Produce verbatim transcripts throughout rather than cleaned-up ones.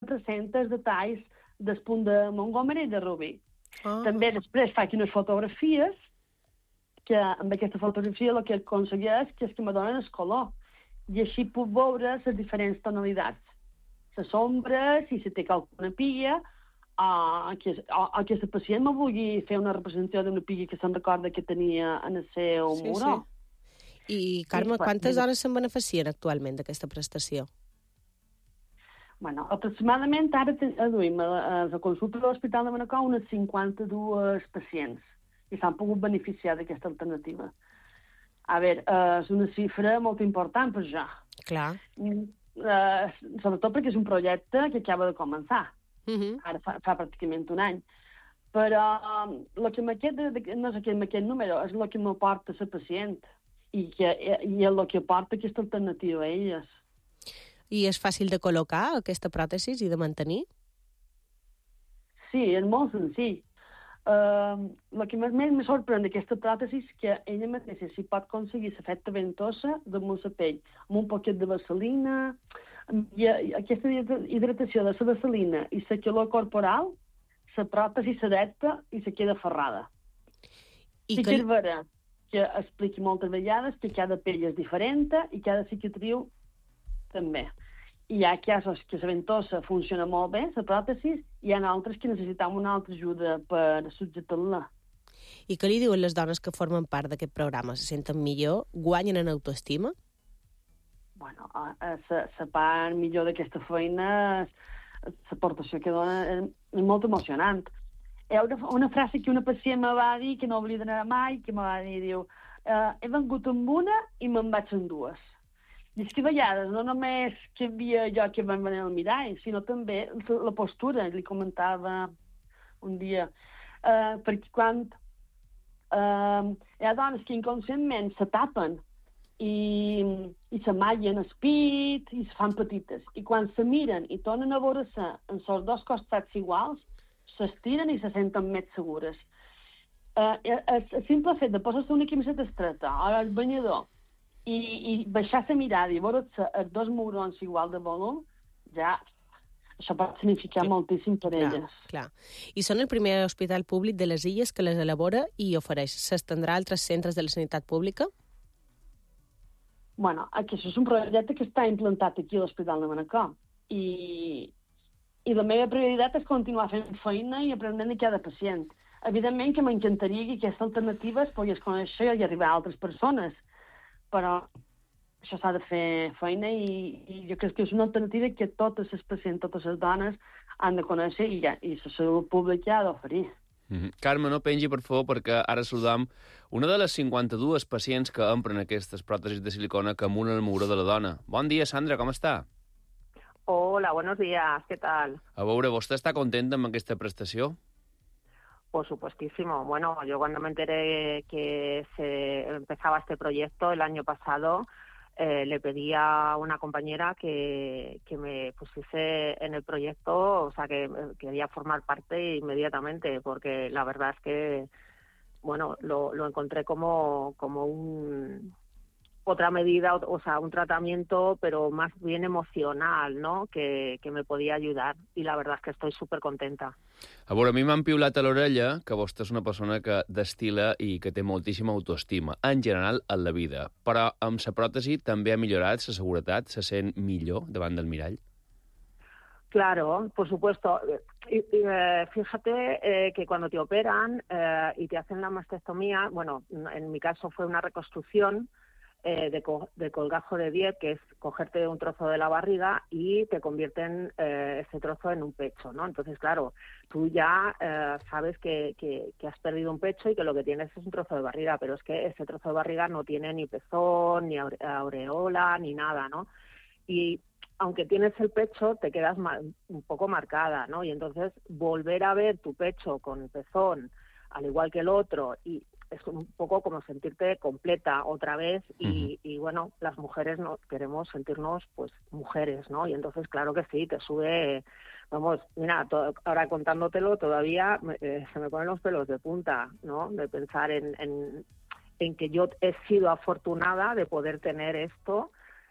representa els detalls del punt de Montgomery i de Rubí. Oh. També després faig unes fotografies, que amb aquesta fotografia el que aconsegueix que és que me donen el color. I així puc veure les diferents tonalitats. Les ombres, si se té alguna pilla, o que, o, o que el pacient me vulgui fer una representació d'una pilla que se'n recorda que tenia en el seu sí, muró. Sí. I, Carme, I, quantes bueno, hores se'n beneficien actualment d'aquesta prestació? Bueno, aproximadament ara aduïm a, a la consulta de l'Hospital de Manacor unes cinquanta-dos pacients i s'han pogut beneficiar d'aquesta alternativa. A veure, uh, és una xifra molt important per jo. Clar. Uh, sobretot perquè és un projecte que acaba de començar. Uh-huh. Ara fa, fa pràcticament un any. Però um, el que m'aquest, no és aquest, aquest número, és el que m'aporta la pacient i, que, i el que aporta aquesta alternativa a elles. I és fàcil de col·locar aquesta pròtesi i de mantenir? Sí, és molt senzill. Uh, el que més me sorprèn d'aquesta pròtesi és que ella mateixa s'hi pot aconseguir l'efecte ventosa damunt la pell, amb un poquet de vaselina, i aquesta hidratació de la vaselina i la calor corporal, la pròtesi s'adapta i se queda ferrada. I sí que és vera que expliqui moltes vegades que cada pell és diferent i cada cicatriu també. Hi ha casos que la ventosa funciona molt bé, la pròtesi, i hi ha altres que necessitem una altra ajuda per subjectar-la. I què li diuen les dones que formen part d'aquest programa? Se senten millor? Guanyen en autoestima? Bueno, la part millor d'aquesta feina, l'aportació que dona és molt emocionant. Hi ha una, una frase que una pacient me va dir, que no oblidarà mai, que me va dir, diu, eh, he vengut amb una i me'n vaig amb dues. I és que a vegades no només canvia jo que vam venir al mirall, sinó també la postura, li comentava un dia. Uh, perquè quan uh, hi ha dones que inconscientment se tapen i, i s'amallen el pit i se fan petites. I quan se miren i tornen a veure-se en els dos costats iguals, s'estiren i se senten més segures. Uh, el, el simple fet de posar-se una camiseta estreta o el banyador i, i baixar la mirada i veure els dos mugrons igual de volum, ja això pot significar sí. moltíssim per clar, elles. Clar. I són el primer hospital públic de les Illes que les elabora i ofereix. S'estendrà a altres centres de la sanitat pública? Bueno, aquest és un projecte que està implantat aquí a l'Hospital de Manacor i, i la meva prioritat és continuar fent feina i aprenent de cada pacient. Evidentment que m'encantaria que aquesta alternativa es pogués conèixer i arribar a altres persones, però això s'ha de fer feina i, i jo crec que és una alternativa que totes les pacients, totes les dones han de conèixer i, ja, i la salut pública ha d'oferir. Mm-hmm. Carme, no pengi, per favor, perquè ara saludam una de les cinquanta-dues pacients que empren aquestes pròtesis de silicona que amunen el mugró de la dona. Bon dia, Sandra, com està? Hola, buenos días, ¿qué tal? A veure, vostè està contenta amb aquesta prestació? Por supuestísimo. Bueno, yo cuando me enteré que se empezaba este proyecto el año pasado, eh, le pedí a una compañera que, que me pusiese en el proyecto, o sea, que quería formar parte inmediatamente, porque la verdad es que, bueno, lo, lo encontré como, como un... otra medida, o sea, un tratamiento, pero más bien emocional, ¿no?, que, que me podía ayudar. I la verdad es que estoy súper contenta. A veure, a mi m'han piulat a l'orella que vostè és una persona que destila i que té moltíssima autoestima, en general, en la vida. Però amb la pròtesi també ha millorat la seguretat, se sent millor davant del mirall? Claro, por supuesto. Y, y, eh, fíjate eh, que cuando te operan eh, y te hacen la mastectomía, bueno, en mi caso fue una reconstrucción, Eh, de, co de colgajo de diez, que es cogerte un trozo de la barriga y te convierten eh, ese trozo en un pecho, ¿no? Entonces, claro, tú ya eh, sabes que, que, que has perdido un pecho y que lo que tienes es un trozo de barriga, pero es que ese trozo de barriga no tiene ni pezón, ni aure aureola, ni nada, ¿no? Y aunque tienes el pecho, te quedas un poco marcada, ¿no? Y entonces volver a ver tu pecho con pezón, al igual que el otro, y es un poco como sentirte completa otra vez y, uh-huh. y bueno, las mujeres no queremos sentirnos pues mujeres, ¿no? Y entonces claro que sí, te sube, vamos, mira, to, ahora contándotelo todavía eh, se me ponen los pelos de punta, ¿no? De pensar en, en, en que yo he sido afortunada de poder tener esto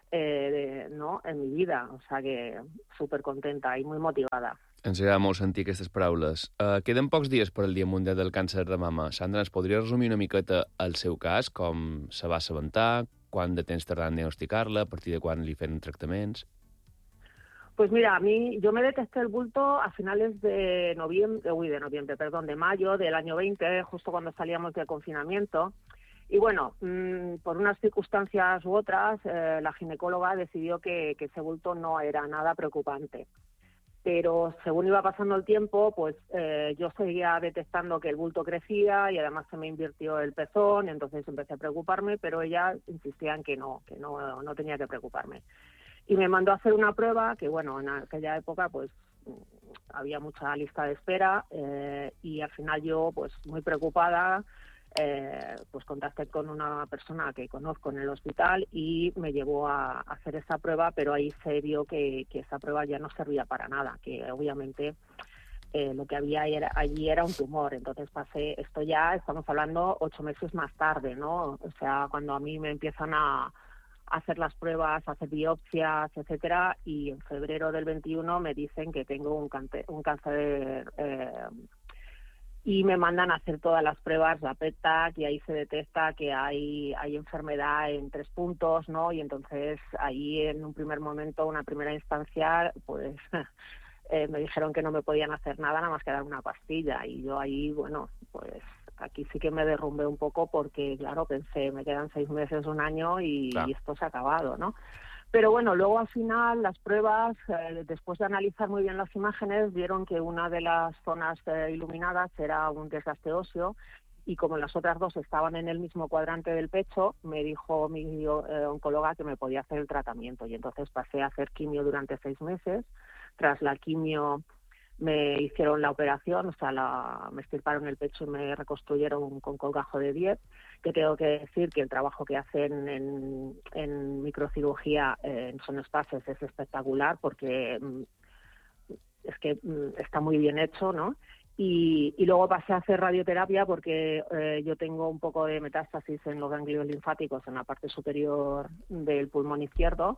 eh, de, no? en mi vida. O sea que súper contenta i molt motivada. Ens agrada molt sentir aquestes paraules. Uh, queden pocs dies per al Dia Mundial del Càncer de Mama. Sandra, ens podria resumir una miqueta el seu cas, com se va assabentar, quant de temps tardar en diagnosticar-la, a partir de quan li feien tractaments? Pues mira, a mí, yo me detecté el bulto a finales de noviembre, uy, de noviembre, perdón, de mayo del año veinte, justo cuando salíamos del confinamiento. Y bueno, mmm, por unas circunstancias u otras, eh, la ginecóloga decidió que, que ese bulto no era nada preocupante. Pero según iba pasando el tiempo, pues eh, yo seguía detectando que el bulto crecía y además se me invirtió el pezón, entonces empecé a preocuparme, pero ella insistía en que no, que no, no tenía que preocuparme. Y me mandó a hacer una prueba que, bueno, en aquella época pues había mucha lista de espera eh, y al final yo, pues muy preocupada, Eh, pues contacté con una persona que conozco en el hospital y me llevó a, a hacer esa prueba, pero ahí se vio que, que esa prueba ya no servía para nada, que obviamente eh, lo que había era, allí era un tumor. Entonces pasé, esto ya estamos hablando ocho meses más tarde, ¿no? O sea, cuando a mí me empiezan a, a hacer las pruebas, a hacer biopsias, etcétera, y en febrero del veintiuno me dicen que tengo un, cáncer, un cáncer eh, y me mandan a hacer todas las pruebas, la P E T A C, y ahí se detecta que hay, hay enfermedad en tres puntos, ¿no? Y entonces ahí en un primer momento, una primera instancia, pues eh, me dijeron que no me podían hacer nada, nada más que dar una pastilla. Y yo ahí, bueno, pues aquí sí que me derrumbé un poco porque, claro, pensé, me quedan seis meses, un año y, claro, y esto se ha acabado, ¿no? Pero bueno, luego al final las pruebas, eh, después de analizar muy bien las imágenes, vieron que una de las zonas eh, iluminadas era un desgaste óseo y como las otras dos estaban en el mismo cuadrante del pecho, me dijo mi eh, oncóloga que me podía hacer el tratamiento y entonces pasé a hacer quimio durante seis meses. Tras la quimio me hicieron la operación, o sea, la, me extirparon el pecho y me reconstruyeron con colgajo de diez, que tengo que decir que el trabajo que hacen en, en microcirugía eh, en Sonospaces es espectacular porque mm, es que mm, está muy bien hecho, ¿no? Y, y luego pasé a hacer radioterapia porque eh, yo tengo un poco de metástasis en los ganglios linfáticos en la parte superior del pulmón izquierdo.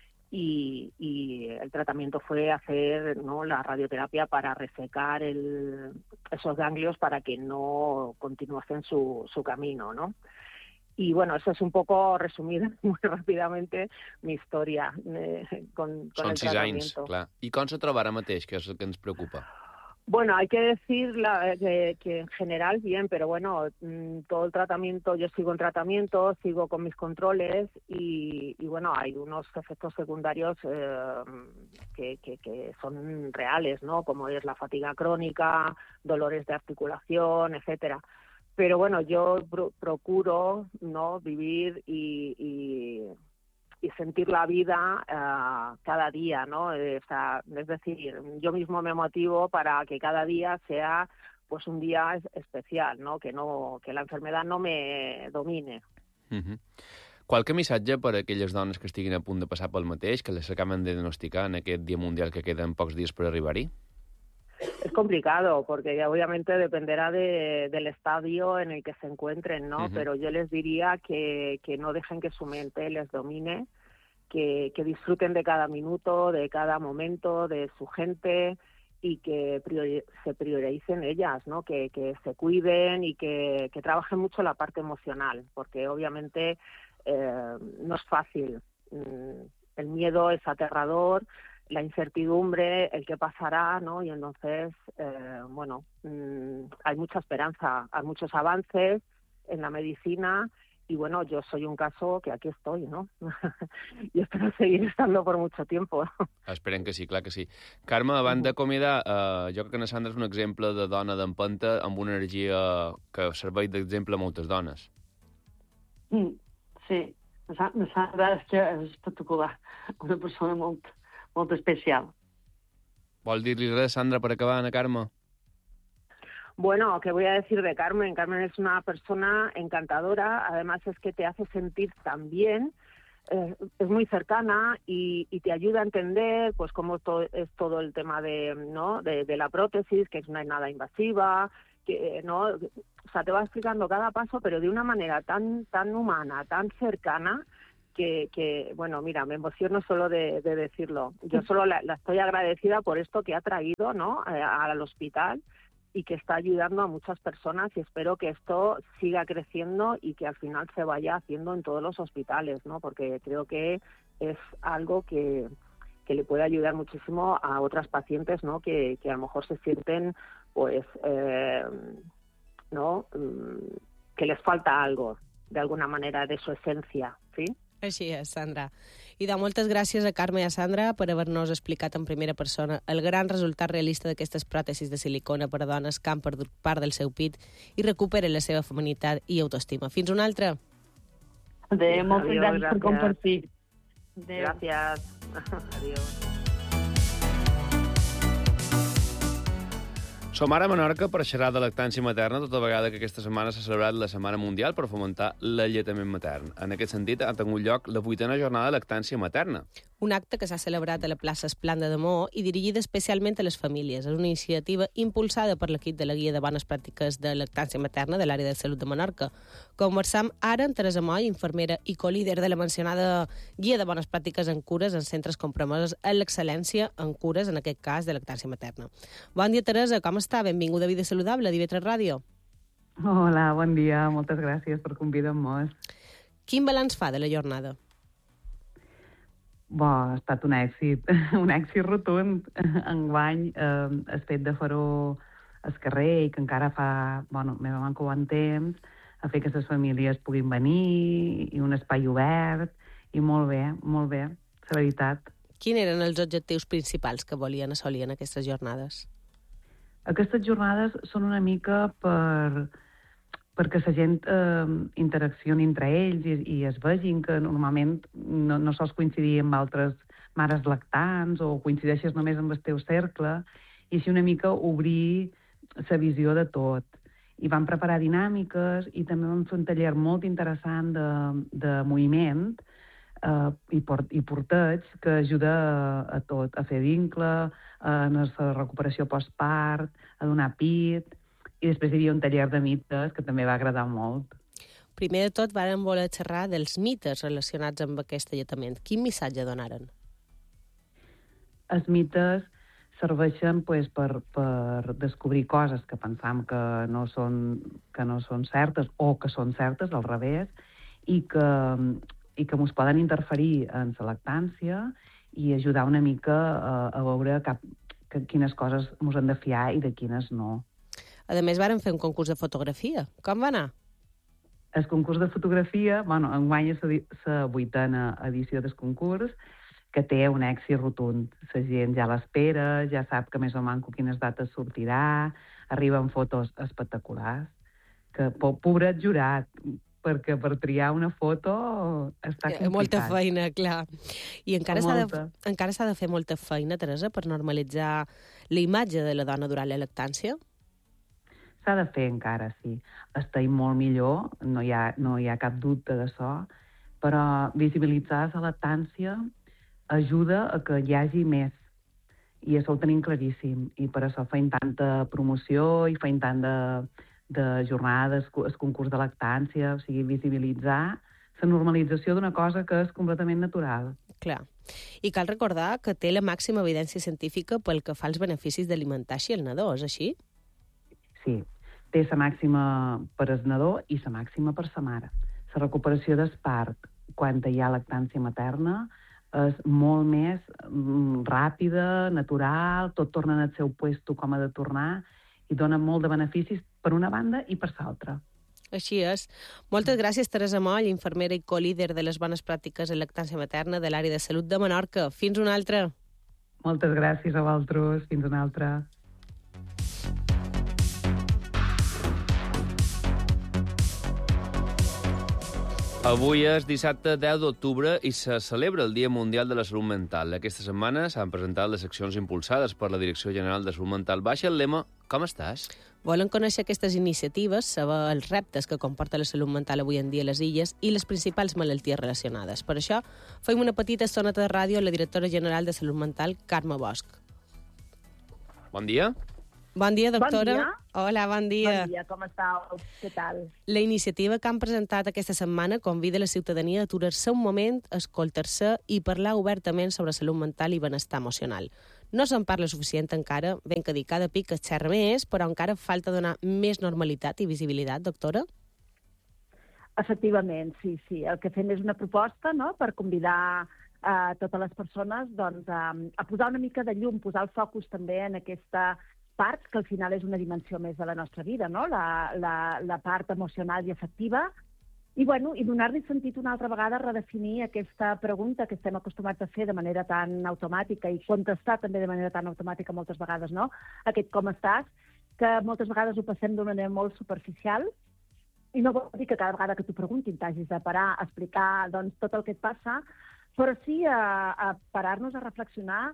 Y, y el tratamiento fue hacer, ¿no?, la radioterapia para resecar el, esos ganglios para que no continuasen su, su camino, ¿no? Y bueno, eso es un poco resumida muy rápidamente mi historia eh, con, con el tratamiento. Són sis anys, clar. I com se troba ara mateix, que és el que ens preocupa? Bueno, hay que decir la, que, que en general bien, pero bueno, todo el tratamiento, yo sigo en tratamiento, sigo con mis controles y, y bueno, hay unos efectos secundarios eh, que, que, que son reales, ¿no? Como es la fatiga crónica, dolores de articulación, etcétera. Pero bueno, yo pro, procuro, ¿no?, vivir y... y y sentir la vida uh, cada día, ¿no? Eh, o sea, es decir, yo mismo me motivo para que cada día sea pues un día especial, ¿no? Que no que la enfermedad no me domine. Uh-huh. Qualque missatge per a aquelles dones que estiguin a punt de passar pel mateix, que les acaben de diagnosticar en aquest Dia Mundial que queden pocs dies per arribar-hi? Es complicado porque obviamente dependerá de, del estadio en el que se encuentren, ¿no? Uh-huh. Pero yo les diría que, que no dejen que su mente les domine, que, que disfruten de cada minuto, de cada momento, de su gente y que priori- se prioricen ellas, ¿no? Que, que se cuiden y que, que trabajen mucho la parte emocional, porque obviamente eh, no es fácil. El miedo es aterrador, la incertidumbre, el qué pasará, ¿no? Y entonces, eh, bueno, mmm, hay mucha esperanza, hay muchos avances en la medicina y bueno, yo soy un caso que aquí estoy, ¿no? Y espero seguir estando por mucho tiempo. Esperem que sí, clar que sí. Carme, abans d'acomiadar, eh, jo crec que la Sandra és un exemple de dona d'empenta amb una energia que serveix d'exemple a moltes dones. Mm, sí, la Sandra és que és espectacular, una persona molt, molt especial. Vol dir-li res, Sandra, per acabar, Ana Carme? Bueno, ¿qué voy a decir de Carmen? Carmen es una persona encantadora, además es que te hace sentir tan bien, eh, es muy cercana y, y te ayuda a entender pues cómo to- es todo el tema de, ¿no? de, de la prótesis, que no es nada invasiva, que no, o sea, te va explicando cada paso, pero de una manera tan tan humana, tan cercana, que, que bueno, mira, me emociono solo de, de decirlo. Yo solo la, la estoy agradecida por esto que ha traído, ¿no?, a, al hospital, y que está ayudando a muchas personas, y espero que esto siga creciendo y que al final se vaya haciendo en todos los hospitales, ¿no? Porque creo que es algo que, que le puede ayudar muchísimo a otras pacientes, ¿no?, que, que a lo mejor se sienten, pues, eh, ¿no?, que les falta algo, de alguna manera, de su esencia, ¿sí? Així és, Sandra. I de moltes gràcies a Carme i a Sandra per haver-nos explicat en primera persona el gran resultat realista d'aquestes pròtesis de silicona per a dones que han perdut part del seu pit i recuperen la seva feminitat i autoestima. Fins una altra. Adéu, moltes Adiós, gràcies per gràcies. compartir. Adéu. Gràcies. Adiós. Som ara a Menorca per xerrar de lactància materna, tota vegada que aquesta setmana s'ha celebrat la Setmana Mundial per fomentar l'alletament matern. En aquest sentit, ha tingut lloc la vuitena jornada de lactància materna. Un acte que s'ha celebrat a la plaça Esplanda de Maó i dirigida especialment a les famílies. És una iniciativa impulsada per l'equip de la Guia de Bones Pràctiques de Lactància Materna de l'àrea de salut de Menorca. Conversam ara amb Teresa Moll, infermera i co-líder de la mencionada Guia de Bones Pràctiques en cures en centres compromesos en l'excel·lència en cures, en aquest cas de lactància materna. Bon dia, Teresa, com està? Benvinguda a Vida Saludable, d'I V tres Ràdio. Hola, bon dia, moltes gràcies per convidar-nos. Quin balanç fa de la jornada? Bo, ha estat un èxit, un èxit rotund. Enguany, eh, el fet de fer-ho al carrer i que encara fa, bueno, més o menys un temps, a fer que les famílies puguin venir, i un espai obert, i molt bé, molt bé, la veritat. Quins eren els objectius principals que volien assolir en aquestes jornades? Aquestes jornades són una mica per perquè la gent eh, interaccioni entre ells i, i es vegin que normalment no, no sols coincidir amb altres mares lactants o coincideixes només amb el teu cercle, i així una mica obrir la visió de tot. I vam preparar dinàmiques i també vam fer un taller molt interessant de, de moviment eh, i, port, i porteig que ajuda a, a tot, a fer vincle, a la recuperació postpart, a donar pit. I després hi havia un taller de mites que també va agradar molt. Primer de tot, vàrem voler xerrar dels mites relacionats amb aquest alletament. Quin missatge donaren? Els mites serveixen pues, per, per descobrir coses que pensam que no, són, que no són certes o que són certes, al revés, i que, i que ens poden interferir en la lactància i ajudar una mica a, a veure cap, que, quines coses ens han de fiar i de quines no. A més, vàrem fer un concurs de fotografia. Com va anar? El concurs de fotografia, bueno, enguany és la vuitena edició del concurs, que té un èxit rotund. La gent ja l'espera, ja sap que més o menys quines dates sortirà, arriben fotos espectaculars, que pobret jurat, perquè per triar una foto està complicat. Molta feina, clar. I encara s'ha de, encara s'ha de fer molta feina, Teresa, per normalitzar la imatge de la dona durant la lactància? S'ha de fer encara, sí. Estem molt millor, no hi ha, no hi ha cap dubte d'això, però visibilitzar la lactància ajuda a que hi hagi més. I això ho tenim claríssim. I per això feim tanta promoció i feim tant de, de jornades, el concurs de lactància, o sigui, visibilitzar la normalització d'una cosa que és completament natural. Clar. I cal recordar que té la màxima evidència científica pel que fa als beneficis d'alimentar així el nadó, és així? Sí. Té la màxima per al nadó i la màxima per la mare. La recuperació del part, quan hi ha lactància materna, és molt més mm, ràpida, natural, tot torna al seu puesto com ha de tornar i dona molt de beneficis per una banda i per l'altra. Així és. Moltes gràcies, Teresa Moll, infermera i co-líder de les bones pràctiques en lactància materna de l'àrea de salut de Menorca. Fins una altra. Moltes gràcies a vosaltres. Fins una altra. Avui és dissabte deu d'octubre i se celebra el Dia Mundial de la Salut Mental. Aquesta setmana s'han presentat les accions impulsades per la Direcció General de Salut Mental. Baixa el lema «Com estàs?». Volen conèixer aquestes iniciatives, saber els reptes que comporta la salut mental avui en dia a les illes i les principals malalties relacionades. Per això, fem una petita estoneta de ràdio a la directora general de Salut Mental, Carme Bosch. Bon dia. Bon dia, doctora. Bon dia. Hola, bon dia. Bon dia, com estàu? Què tal? La iniciativa que han presentat aquesta setmana convida la ciutadania a aturar-se un moment, a escoltar-se i parlar obertament sobre salut mental i benestar emocional. No se'n parla suficient encara, ben que dir, cada pic es xerra més, però encara falta donar més normalitat i visibilitat, doctora? Efectivament, sí, sí. El que fem és una proposta, no?, per convidar a totes les persones doncs, a, a posar una mica de llum, posar el focus també en aquesta part que al final és una dimensió més de la nostra vida, no? la, la, la part emocional i afectiva, i, bueno, i donar-li sentit una altra vegada a redefinir aquesta pregunta que estem acostumats a fer de manera tan automàtica i contestar també de manera tan automàtica moltes vegades, no? Aquest com estàs, que moltes vegades ho passem d'una manera molt superficial, i no vol dir que cada vegada que t'ho preguntin t'hagis de parar a explicar doncs, tot el que et passa, però sí a, a parar-nos a reflexionar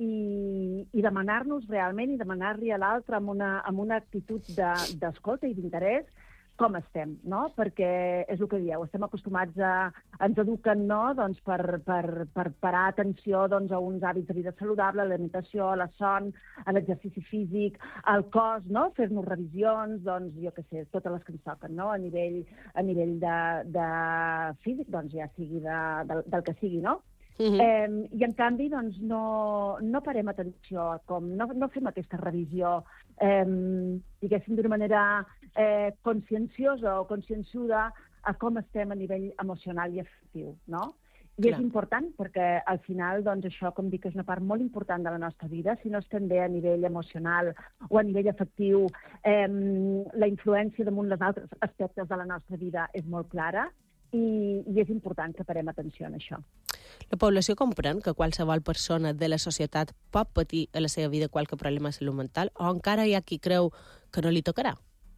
i, i demanar-nos realment i demanar-li a l'altre amb, una, amb una actitud d'escolta de, i d'interès com estem, no? Perquè és el que dieu, estem acostumats a... ens eduquen, no?, doncs per, per, per parar atenció doncs, a uns hàbits de vida saludable, a l'alimentació, a la son, a l'exercici físic, al cos, no?, fer-nos revisions, doncs, jo què sé, totes les que ens toquen, no?, a nivell, a nivell de, de físic, doncs ja sigui de, de, del que sigui, no? Uh-huh. eh, I, en canvi, doncs, no, no parem atenció, com no, no fem aquesta revisió, eh, diguéssim, d'una manera eh, conscienciosa o conscienciuda a com estem a nivell emocional i afectiu, no? I Clar. És important perquè, al final, doncs, això, com dic, és una part molt important de la nostra vida. Si no estem bé a nivell emocional o a nivell afectiu, eh, la influència damunt les altres aspectes de la nostra vida és molt clara i, i és important que parem atenció en això. La població comprèn que qualsevol persona de la societat pot patir a la seva vida qualque problema de salut mental o encara hi ha qui creu que no li tocarà?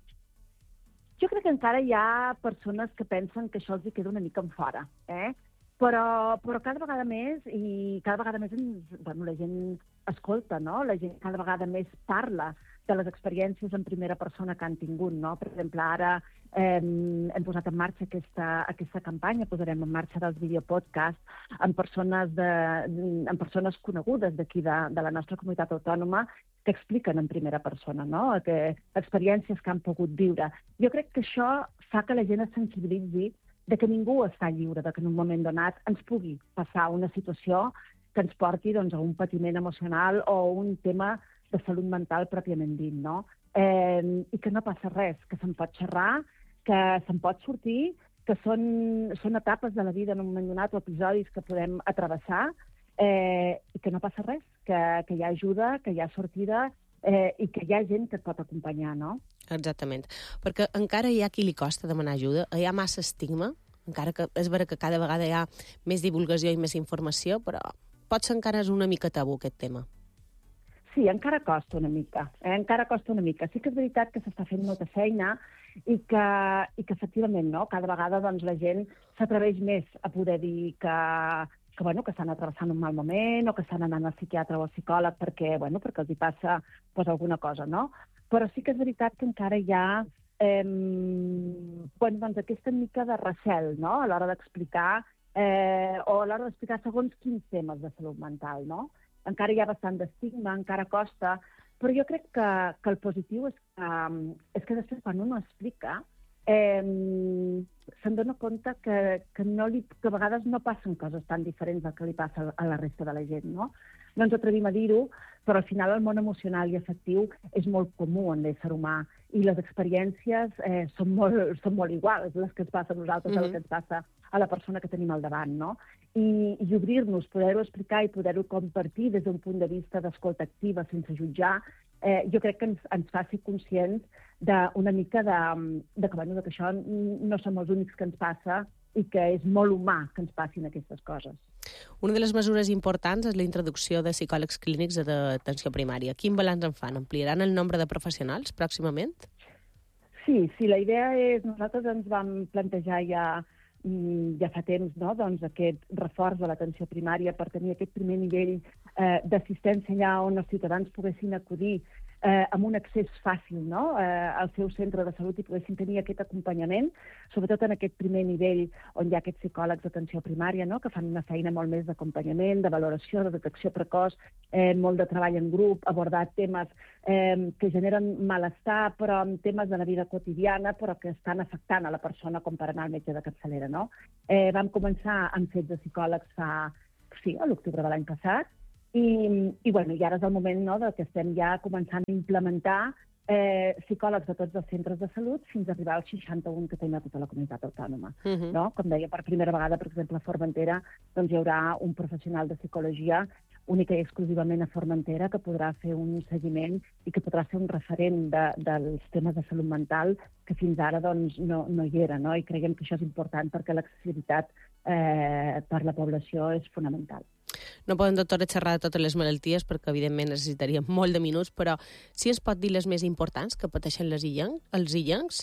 Jo crec que encara hi ha persones que pensen que això els hi queda una mica en fora, eh? Però, però cada vegada més, i cada vegada més ens, bueno, la gent escolta, no? La gent cada vegada més parla de les experiències en primera persona que han tingut, no? Per exemple, ara eh, hem posat en marxa aquesta, aquesta campanya, posarem en marxa dels videopodcasts amb persones, de, amb persones conegudes d'aquí de, de la nostra comunitat autònoma que expliquen en primera persona, no? Que, experiències que han pogut viure. Jo crec que això fa que la gent es sensibilitzi de que ningú està lliure, de que en un moment donat ens pugui passar una situació que ens porti doncs, a un patiment emocional o un tema de salut mental pròpiament dit, no? Eh, I que no passa res, que se'n pot xerrar, que se'n pot sortir, que són, són etapes de la vida en un moment donat o episodis que podem atravessar eh, i que no passa res, que, que hi ha ajuda, que hi ha sortida eh, i que hi ha gent que et pot acompanyar, no? Exactament, perquè encara hi ha qui li costa demanar ajuda, hi ha massa estigma, encara que és vera que cada vegada hi ha més divulgació i més informació, però potser encara és una mica tabú aquest tema. Sí, encara costa una mica, eh? encara costa una mica. Sí que és veritat que s'està fent molta feina i que, i que efectivament, no?, cada vegada doncs, la gent s'atreveix més a poder dir que, que, bueno, que estan atravessant un mal moment o que estan anant al psiquiatre o al psicòleg perquè, bueno, perquè els hi passa pues, alguna cosa, no? Però sí que és veritat que encara hi ha eh, bueno, doncs, aquesta mica de recel, no?, a l'hora d'explicar eh, o a l'hora d'explicar segons quins temes de salut mental, no? Encara hi ha bastant d'estigma, encara costa, però jo crec que, que el positiu és que, és que després quan un ho explica eh, se'n dona compte que, que, no li, que a vegades no passen coses tan diferents del que li passa a la resta de la gent, no? No ens atrevim a dir-ho, però al final el món emocional i afectiu és molt comú en l'ésser humà i les experiències eh, són, molt, són molt iguals, les que ens passa a nosaltres mm-hmm. el que ens passa a la persona que tenim al davant, no? I, i obrir-nos, poder-ho explicar i poder-ho compartir des d'un punt de vista d'escolta activa, sense jutjar, eh, jo crec que ens, ens faci conscients d'una mica de, de, que, bueno, de que això no som els únics que ens passa i que és molt humà que ens passin aquestes coses. Una de les mesures importants és la introducció de psicòlegs clínics d'atenció primària. Quin balanç en fan? Ampliaran el nombre de professionals pròximament? Sí, sí, la idea és... Nosaltres ens vam plantejar ja ja fa temps, no?, doncs, aquest reforç de l'atenció primària per tenir aquest primer nivell eh, d'assistència allà on els ciutadans poguessin acudir eh, amb un accés fàcil, no?, eh, al seu centre de salut i poguessin tenir aquest acompanyament, sobretot en aquest primer nivell on hi ha aquests psicòlegs d'atenció primària, no?, que fan una feina molt més d'acompanyament, de valoració, de detecció precoç, eh, molt de treball en grup, abordar temes eh, que generen malestar, però amb temes de la vida quotidiana, però que estan afectant a la persona com per anar al metge de capçalera, no? Eh, vam començar amb fets de psicòlegs fa, sí, a l'octubre de l'any passat, I, i, bueno, i ara és el moment, no?, de que estem ja començant a implementar eh, psicòlegs de tots els centres de salut fins a arribar als seixanta-un que tenim a tota la comunitat autònoma. Uh-huh. No? Com deia, per primera vegada, per exemple, a Formentera, doncs hi haurà un professional de psicologia única i exclusivament a Formentera que podrà fer un seguiment i que podrà ser un referent de, dels temes de salut mental que fins ara doncs, no, no hi era, no? I creiem que això és important perquè l'accessibilitat eh, per la població és fonamental. No podem, doctora, xerrar de totes les malalties perquè, evidentment, necessitaríem molt de minuts, però sí ens pot dir les més importants que pateixen les illenc, els illencs?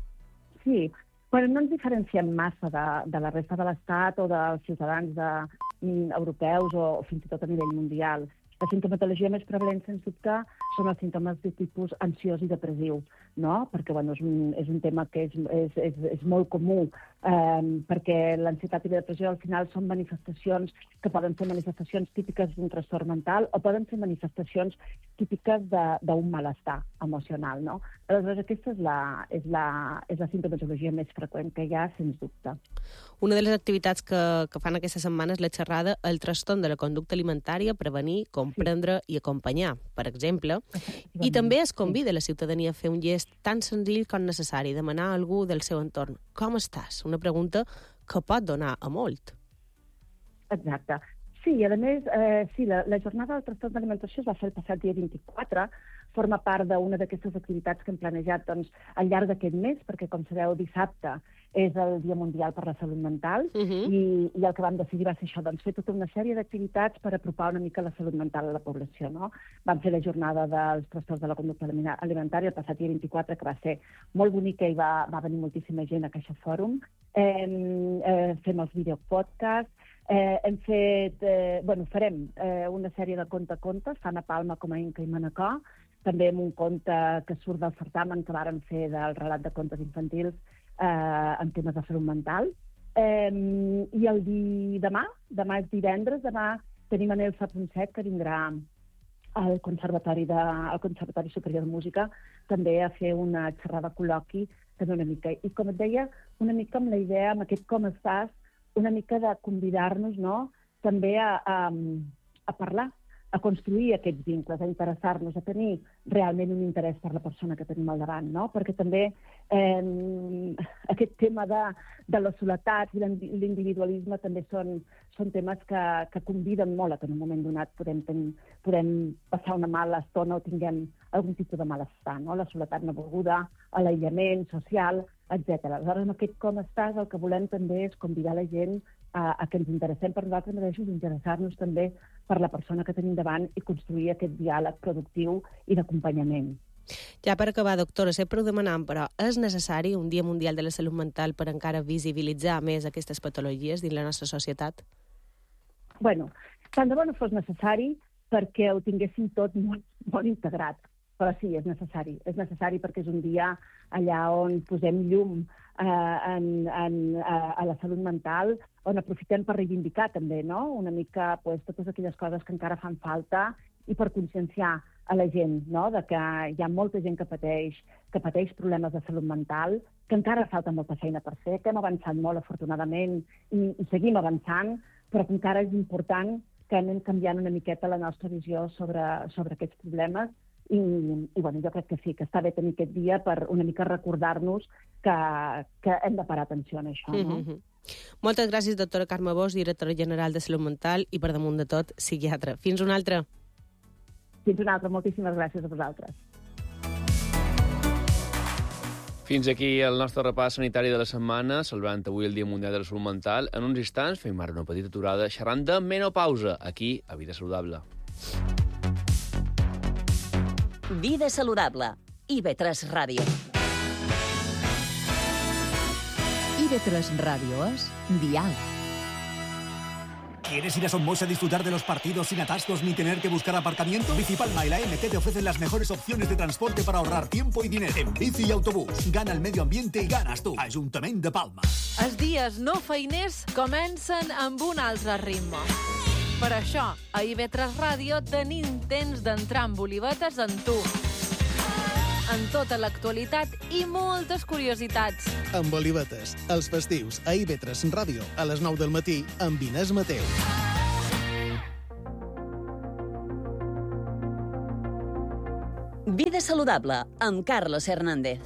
Sí. Bueno, no ens diferenciem massa de, de la resta de l'Estat o dels ciutadans de, mm, europeus o, o fins i tot a nivell mundial. La sintomatologia més prevalent, sens dubte, són els símptomes de tipus ansiós i depressiu, no? Perquè bueno, és, un, és un tema que és, és, és, és molt comú, eh, perquè l'ansietat i la depressió al final són manifestacions que poden ser manifestacions típiques d'un trastorn mental o poden ser manifestacions típiques d'un malestar emocional, no? Aleshores, aquesta és la, és, la, és la sintomatologia més freqüent que hi ha, sens dubte. Una de les activitats que, que fan aquesta setmana és la xerrada El trastorn de la conducta alimentària, prevenir, comprendre sí. i acompanyar, per exemple. I també es convida la ciutadania a fer un gest tan senzill com necessari, demanar a algú del seu entorn com estàs? Una pregunta que pot donar a molt. Exacte. Sí, i a més, eh, sí, la, la jornada del trastorn d'alimentació es va fer el passat dia vint-i-quatre, forma part d'una d'aquestes activitats que hem planejat doncs, al llarg d'aquest mes, perquè, com sabeu, dissabte és el Dia Mundial per la Salut Mental, uh-huh. i, i el que vam decidir va ser això, doncs, fer tota una sèrie d'activitats per apropar una mica la salut mental a la població, no? Vam fer la jornada dels trastorns de la conducta alimentària el passat dia vint-i-quatre, que va ser molt bonica i va, va venir moltíssima gent a Caixa Fòrum. Eh, eh, fem els videopodcasts, eh, hem fet, eh, bueno, farem eh, una sèrie de conte-contes, tant a Palma com a Inca i Manacor, també amb un conte que surt del certamen que varen fer del relat de contes infantils eh, en temes de salut mental. Eh, I el di... demà, demà és divendres, demà tenim en Elsa Ponset, que vindrà al Conservatori, de, al Conservatori Superior de Música, també a fer una xerrada col·loqui, també una mica. I com et deia, una mica amb la idea, amb aquest com estàs, una mica de convidar-nos, no?, també a, a, a parlar, a construir aquests vincles, a interessar-nos, a tenir realment un interès per la persona que tenim al davant, no? Perquè també eh, aquest tema de, de la soledat i l'individualisme també són, són temes que, que conviden molt a que en un moment donat podem, tenir, podem passar una mala estona o tinguem algun tipus de malestar, no? La soledat no volguda, l'aïllament social, etcètera. Aleshores, amb aquest com estàs, el que volem també és convidar la gent a, a que ens interessem per nosaltres mateixos, interessar-nos també per la persona que tenim davant i construir aquest diàleg productiu i d'acompanyament. Ja per acabar, doctora, sempre ho demanam, però és necessari un Dia Mundial de la Salut Mental per encara visibilitzar més aquestes patologies dins la nostra societat? Bueno, tant de bo no fos necessari perquè ho tinguéssim tot molt, molt integrat. Però sí, és necessari. És necessari perquè és un dia allà on posem llum eh, en, en, a, a la salut mental, on aprofitem per reivindicar també, no?, una mica pues, totes aquelles coses que encara fan falta i per conscienciar a la gent, no?, de que hi ha molta gent que pateix, que pateix problemes de salut mental, que encara falta molta feina per fer, que hem avançat molt, afortunadament, i, i seguim avançant, però que encara és important que anem canviant una miqueta la nostra visió sobre, sobre aquests problemes. I, i bueno, jo crec que sí, que està bé tenir aquest dia per una mica recordar-nos que, que hem de parar atenció en això, no? Mm-hmm. Moltes gràcies, doctora Carme Bosch, directora general de Salut Mental i, per damunt de tot, psiquiatra. Fins una altra. Fins una altra. Moltíssimes gràcies a vosaltres. Fins aquí el nostre repàs sanitari de la setmana, celebrant avui el Dia Mundial de la Salut Mental. En uns instants fem ara una petita aturada xerrant de menopausa, aquí a Vida Saludable. Vida Saludable. I V tres Ràdio. I V tres Ràdio és diàleg. ¿Quieres ir a Somos a disfrutar de los partidos sin atascos ni tener que buscar aparcamiento? Bicipalma y la M T te ofrecen las mejores opciones de transporte para ahorrar tiempo y dinero. En bici y autobús, gana el medio ambiente y ganas tú. Ayuntamiento de Palma. Els dies no feiners comencen amb un altre ritme. Per això, a I V tres Ràdio tenim temps d'entrar en olivetes en tu. En tota l'actualitat i moltes curiositats. Amb olivetes, els festius, a I V tres Ràdio, a les nou del matí, amb Inés Mateu. Vida saludable, amb Carlos Hernández.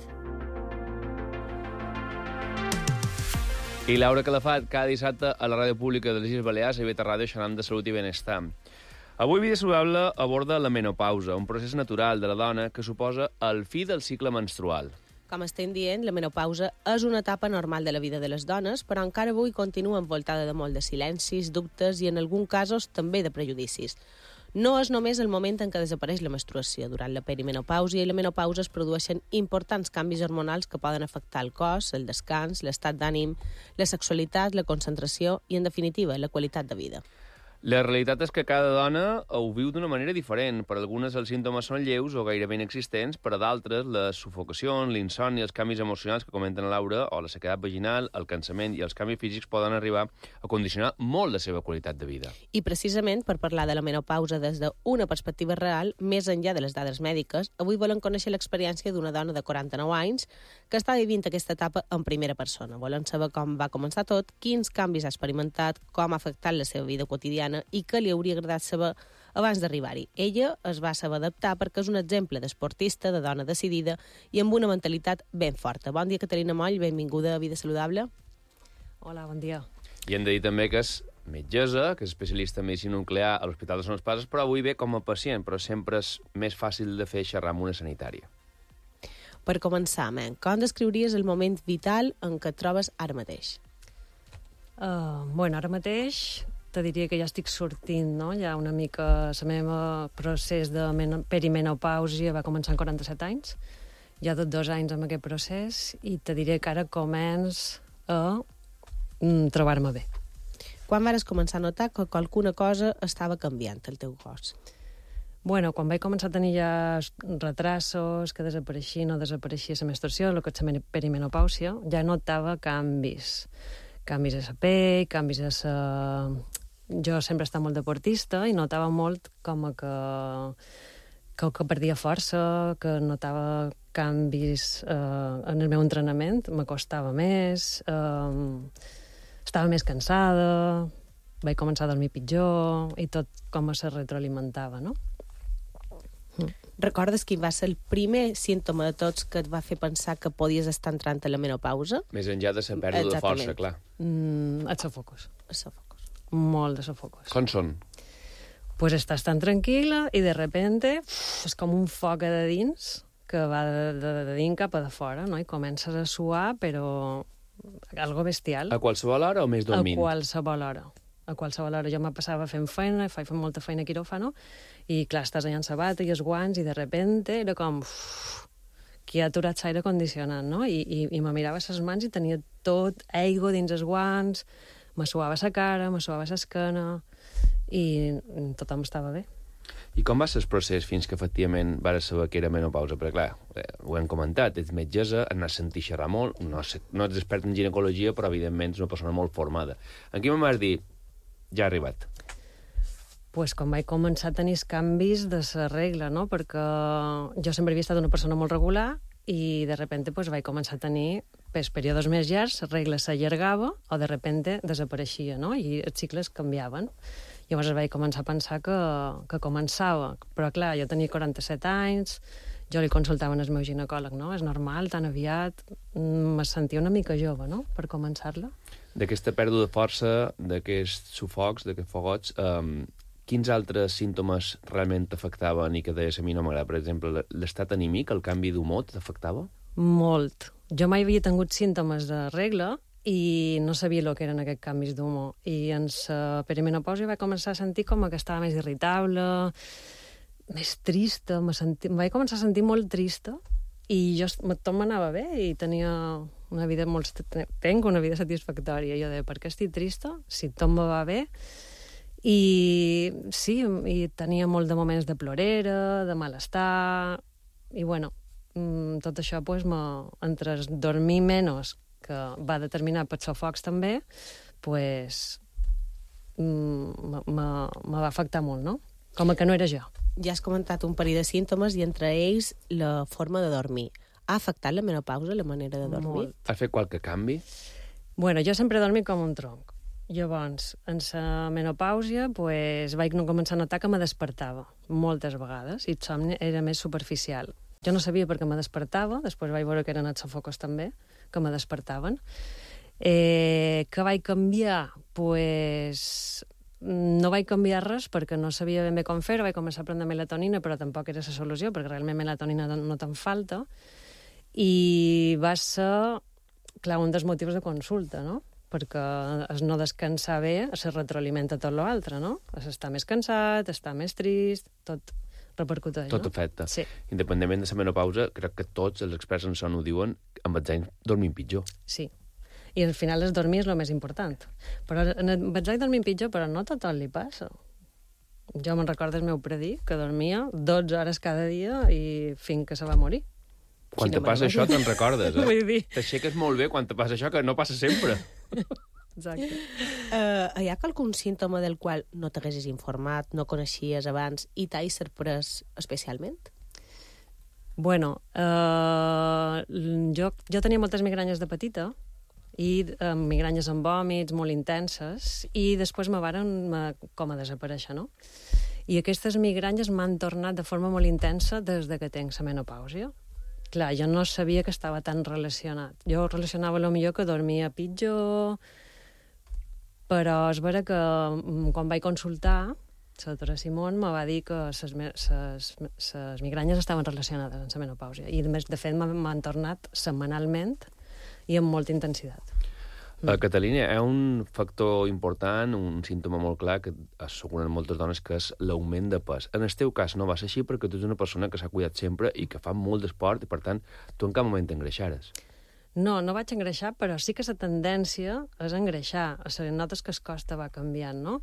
I Laura Calafat, cada dissabte a la ràdio pública de les Illes Balears, a I V tres Ràdio, xerrant de salut i benestar. Avui Vida Saludable aborda la menopausa, un procés natural de la dona que suposa el fi del cicle menstrual. Com estem dient, la menopausa és una etapa normal de la vida de les dones, però encara avui continua envoltada de molt de silencis, dubtes i, en alguns casos, també de prejudicis. No és només el moment en què desapareix la menstruació. Durant la perimenopausa i la menopausa es produeixen importants canvis hormonals que poden afectar el cos, el descans, l'estat d'ànim, la sexualitat, la concentració i, en definitiva, la qualitat de vida. La realitat és que cada dona ho viu d'una manera diferent. Per algunes els símptomes són lleus o gairebé inexistents, per a d'altres les sufocacions, l'insomni, els canvis emocionals que comenten a Laura, o la sequedat vaginal, el cansament i els canvis físics poden arribar a condicionar molt la seva qualitat de vida. I precisament per parlar de la menopausa des d'una perspectiva real, més enllà de les dades mèdiques, avui volem conèixer l'experiència d'una dona de quaranta-nou anys que està vivint aquesta etapa en primera persona. Volem saber com va començar tot, quins canvis ha experimentat, com ha afectat la seva vida quotidiana i què li hauria agradat saber abans d'arribar-hi. Ella es va saber adaptar perquè és un exemple d'esportista, de dona decidida i amb una mentalitat ben forta. Bon dia, Caterina Moll, benvinguda a Vida Saludable. Hola, bon dia. I hem de dir també que és metgessa, que és especialista en medicina nuclear a l'Hospital de Son Espases, però avui ve com a pacient, però sempre és més fàcil de fer xerrar amb una sanitària. Per començar, man, com descriuries el moment vital en què et trobes ara mateix? Uh, bueno, ara mateix te diria que ja estic sortint, no? Ja una mica el meu procés de perimenopàusia va començar amb quaranta-set anys. Ja tot dos anys amb aquest procés i te diré que ara començ a mm, trobar-me bé. Quan vares començar a notar que alguna cosa estava canviant al teu cos? Bueno, quan vaig començar a tenir ja retrasos, que desapareixia o desapareixia la menstruació, el que és la perimenopàusia, ja notava canvis. Canvis a la pell, canvis a la... Jo sempre he estat molt deportista i notava molt com que, que, que perdia força, que notava canvis eh, en el meu entrenament, m'acostava més, eh, estava més cansada, vaig començar a dormir pitjor i tot com se retroalimentava, no? Mm. Recordes quin va ser el primer símptoma de tots que et va fer pensar que podies estar entrant a la menopausa? Més enllà de la pèrdua Exactament. de força, clar. Mm, els sofocos. Els sofocos. Molt de sofocos. Com són? Pues estàs tan tranquil·la i de repente uf, és com un foc de dins que va de, de, de dins cap a de fora, no? I comences a suar, però algo bestial. A qualsevol hora o més dormint? A qualsevol hora. A qualsevol hora. Jo me passava fent feina, faig fent molta feina a quiròfano, i clar, estàs allà en sabata i els guants, i de repente era com... Uf, qui ha aturat l'aire condicionat, no? I, i, i me mirava les mans i tenia tot aigua dins els guants, me suava la cara, me suava l'esquena, i tothom estava bé. I com va ser el procés fins que efectivament vas saber que era menopausa? Perquè, clar, ho hem comentat, ets metgessa, n'has sentit xerrar molt, no, no ets expert en ginecologia, però evidentment és una persona molt formada. En quin moment vas dir, ja ha arribat? Pues quan vaig començar a tenir canvis de la regla, no? Perquè jo sempre havia estat una persona molt regular i de repente pues, vaig començar a tenir pels períodes més llargs, la regla s'allargava o de repente desapareixia, no? I els cicles canviaven. Llavors vaig començar a pensar que, que començava. Però clar, jo tenia quaranta-set anys, jo li consultava al meu ginecòleg, no? És normal, tan aviat, me sentia una mica jove, no?, per començar-la. D'aquesta pèrdua de força, d'aquests sufocs, d'aquests fogots, um, quins altres símptomes realment t'afectaven i que deies a mi no m'agrada? Per exemple, l'estat anímic, el canvi d'humor, t'afectava? Molt. Jo mai havia tingut símptomes de regla i no sabia el que eren aquests canvis d'humor. I en la perimenopàusia vaig començar a sentir com que estava més irritable, més trista, me senti... em vaig començar a sentir molt trista i jo tot m'anava bé i tenia una vida molt... tenc una vida satisfactòria. Jo deia, per què estic trista? Si tot me va bé. I sí, i tenia molt de moments de plorera, de malestar, i bueno, tot això, pues, entre dormir menys, que va determinar pels sofocs també, pues, me va afectar molt, no? Com que no era jo. Ja has comentat un parell de símptomes i entre ells la forma de dormir. Ha afectat la menopausa, la manera de dormir? Molt. Has fet qualque canvi? Bueno, jo sempre he dormit com un tronc. Llavors, en la menopàusia, pues, vaig començar a notar que me despertava moltes vegades i el somni era més superficial. Jo no sabia per què me despertava, després vaig veure que eren els sofocos també, que me despertaven. Eh, què vaig canviar? Pues, no vaig canviar res perquè no sabia ben bé com fer-ho, vaig començar a prendre melatonina, però tampoc era la solució, perquè realment melatonina no te'n falta, i va ser, clar, un dels motius de consulta, no? Perquè el no descansar bé se retroalimenta tot l'altre, no? Estar més cansat, estar més trist, tot repercuteix, Tot no? afecta. Sí. Independentment de la menopausa, crec que tots els experts en son ho diuen, amb els anys dormim pitjor. Sí. I al final el dormir és el més important. Però vaig dormir pitjor, però no a tothom li passa. Jo me'n recordo el meu predí, que dormia dotze hores cada dia i fins que se va morir. Quan te passa això, te'n recordes, eh? Vull dir... T'aixeques molt bé quan te passa això, que no passa sempre. Exacte. Uh, hi ha algun símptoma del qual no t'haguessis informat, no coneixies abans i t'has sorprès especialment? Bueno, uh, jo, jo tenia moltes migranyes de petita, i uh, migranyes amb vòmits molt intenses, i després me varen uh, com a desaparèixer, no? I aquestes migranyes m'han tornat de forma molt intensa des de que tenc la menopàusia. Clar, jo no sabia que estava tan relacionat. Jo relacionava lo millor que dormia pitjor, però és vera que quan vaig consultar, la doctora Simón me va dir que les migranyes estaven relacionades amb la menopàusia. I, de fet, m'han tornat setmanalment i amb molta intensitat. Mm. Catalina, hi ha un factor important, un símptoma molt clar que asseguren moltes dones, que és l'augment de pes. En el teu cas no va ser així perquè tu ets una persona que s'ha cuidat sempre i que fa molt d'esport i, per tant, tu en cap moment t'engreixares. No, no vaig engreixar, però sí que la tendència és engreixar. O sigui, notes que el costa va canviant, no?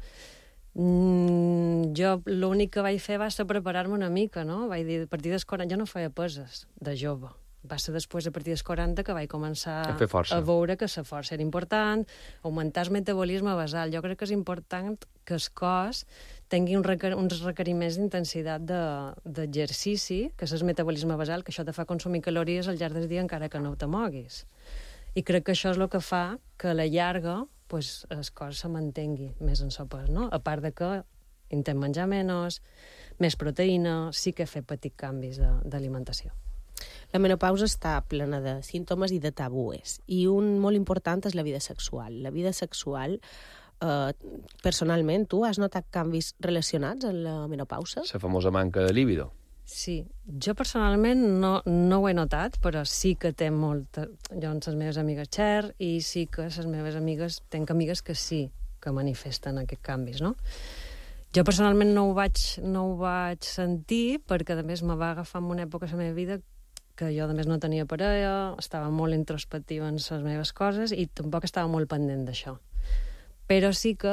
Mm, jo l'únic que vaig fer va ser preparar-me una mica, no? Vaig dir, a partir dels quaranta... Jo no feia peses de jove. Va ser després, a partir dels quaranta, que vaig començar a, fer força. a veure que la força era important, augmentar el metabolisme basal. Jo crec que és important que el cos tingui un requer uns requeriments d'intensitat d'exercici, de, que és el metabolisme basal, que això te fa consumir calories al llarg del dia encara que no te moguis. I crec que això és el que fa que a la llarga pues, el cos se mantengui més en sopes, no? A part de que intentem menjar menys, més proteïna, sí que he fet petits canvis d'alimentació. La menopausa està plena de símptomes i de tabúes, i un molt important és la vida sexual. La vida sexual, eh, personalment, tu has notat canvis relacionats amb la menopausa? La famosa manca de líbido. Sí, jo personalment no, no ho he notat, però sí que té molta... Jo amb les meves amigues xer, i sí que les meves amigues... Tenc amigues que sí que manifesten aquests canvis, no? Jo personalment no ho vaig, no ho vaig sentir, perquè a més me va agafar en una època de la meva vida que jo, a més, no tenia parella, estava molt introspectiva en les meves coses i tampoc estava molt pendent d'això. Però sí que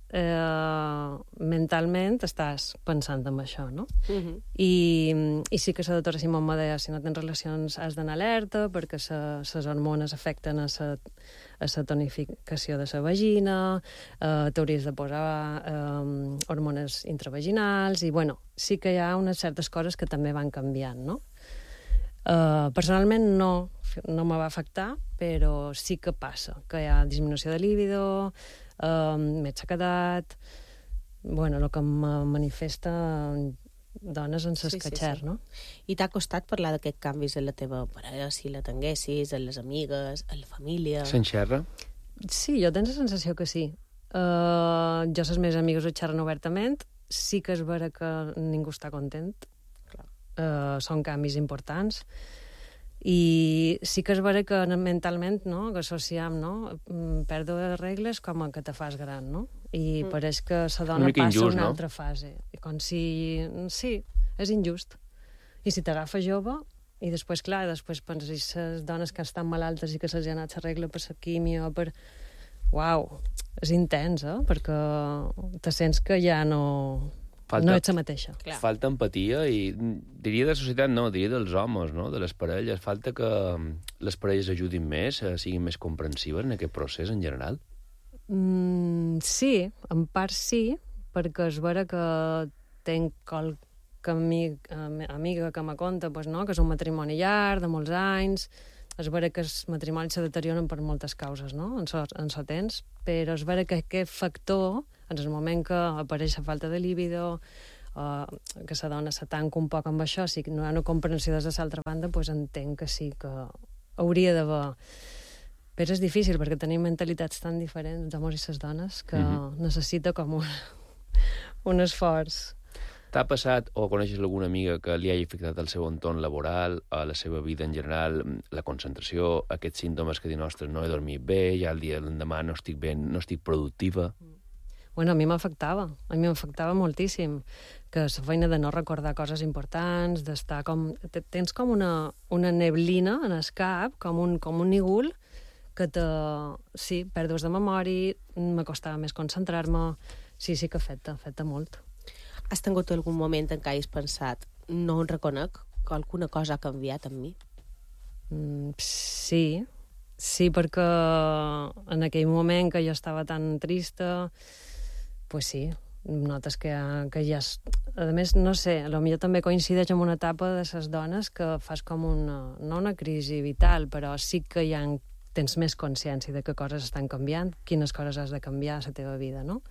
eh, mentalment estàs pensant en això, no? Uh-huh. I, I sí que la doctora Simón me deia, si no tens relacions has d'anar alerta perquè les hormones afecten a la tonificació de la vagina, eh, t'hauries de posar eh, hormones intravaginals, i, bueno, sí que hi ha unes certes coses que també van canviant, no? Uh, personalment no, no me va afectar, però sí que passa, que hi ha disminució de líbido, uh, més sequedat, bueno, el que me manifesta dones en ses sí, catxer, sí, sí. no? I t'ha costat parlar d'aquests canvis en la teva parella, si la tinguessis, en les amigues, en la família? Se'n xerra? Sí, jo tens la sensació que sí. Uh, jo les meves amigues ho xerren obertament, sí que és vera que ningú està content, Uh, són canvis importants, i sí que és vera que mentalment, no, que associem, no, pèrdua de regles com a que te fas gran, no? I mm. pareix que la dona una passa injust, una no? altra fase. Com si... Sí, és injust. I si t'agafa jove, i després, clar, després penses, i les dones que estan malaltes i que se'ls ha anat la regla per la químia o per... uau, és intens, eh? Perquè te sents que ja no, falta, no ets la mateixa. Clar. Falta empatia i diria de la societat, no, diria dels homes, no? De les parelles. Falta que les parelles ajudin més, siguin més comprensives en aquest procés en general. Mm, sí, en part sí, perquè és vera que tenc qualque amig, amiga que me conta pues, no? Que és un matrimoni llarg, de molts anys. És vera que els matrimonis se deterioren per moltes causes, no? En so, en so temps, però és vera que aquest factor, en el moment que apareix la falta de líbido, uh, que la dona se tanca un poc amb això, si no hi ha una comprensió des de l'altra banda, doncs entenc que sí que hauria d'haver. Però és difícil, perquè tenim mentalitats tan diferents, els homes i les dones, que mm-hmm. necessita com un, un esforç. T'ha passat o coneixes alguna amiga que li hagi afectat el seu entorn laboral, a la seva vida en general, la concentració, aquests símptomes que diuen, ostres, no he dormit bé, ja el dia de l'endemà no estic bé, no estic productiva? Bueno, a mi m'afectava, a mi m'afectava moltíssim, que la feina de no recordar coses importants, d'estar com... Tens com una, una neblina en el cap, com un, com un nígol, que te... Sí, pèrdues de memòria, m'acostava més concentrar-me... Sí, sí que afecta, afecta molt. Has tingut algun moment en què hagis pensat no em reconec que alguna cosa ha canviat en mi? Mm, sí, sí, perquè en aquell moment que jo estava tan trista, pues sí, notes que, que ja... A més, no sé, potser també coincideix amb una etapa de les dones que fas com una... no una crisi vital, però sí que hi ha, tens més consciència de que coses estan canviant, quines coses has de canviar a la teva vida, no?